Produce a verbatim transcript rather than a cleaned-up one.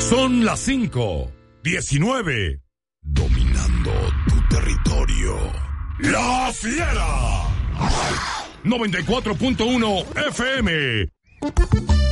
Son las cinco, diecinueve. Dominando tu territorio. La Fiera. noventa y cuatro punto uno F M.